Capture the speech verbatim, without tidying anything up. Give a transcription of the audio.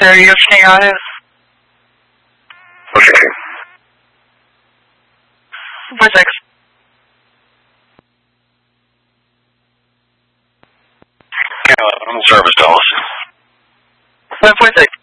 sir. You're staying on it. Okay. Four six. Okay, I'm on service, Dallas. Seven four six.